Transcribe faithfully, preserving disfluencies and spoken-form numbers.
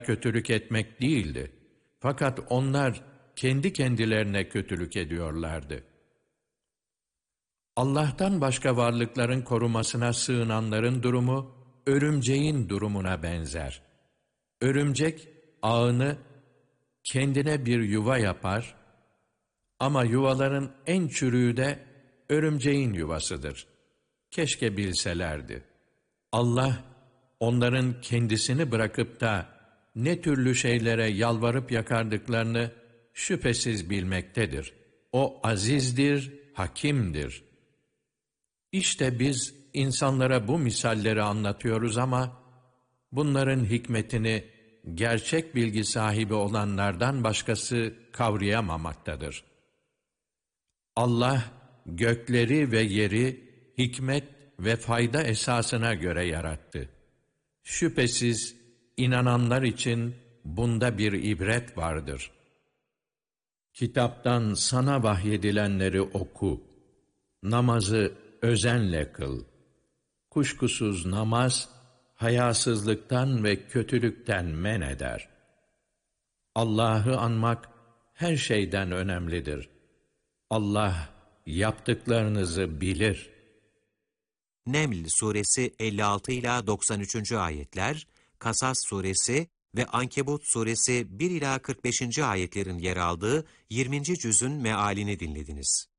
kötülük etmek değildi. Fakat onlar kendi kendilerine kötülük ediyorlardı. Allah'tan başka varlıkların korumasına sığınanların durumu, örümceğin durumuna benzer. Örümcek, ağını kendine bir yuva yapar ama yuvaların en çürüğü de örümceğin yuvasıdır. Keşke bilselerdi. Allah, onların kendisini bırakıp da ne türlü şeylere yalvarıp yakardıklarını şüphesiz bilmektedir. O azizdir, hakimdir. İşte biz insanlara bu misalleri anlatıyoruz ama bunların hikmetini gerçek bilgi sahibi olanlardan başkası kavrayamamaktadır. Allah gökleri ve yeri hikmet ve fayda esasına göre yarattı. Şüphesiz inananlar için bunda bir ibret vardır. Kitaptan sana vahyedilenleri oku. Namazı özenle kıl. Kuşkusuz namaz, hayasızlıktan ve kötülükten men eder. Allah'ı anmak her şeyden önemlidir. Allah yaptıklarınızı bilir. Neml suresi elli altı ila doksan üçüncü ayetler, Kasas suresi ve Ankebut suresi bir ila kırk beşinci ayetlerin yer aldığı yirminci cüzün mealini dinlediniz.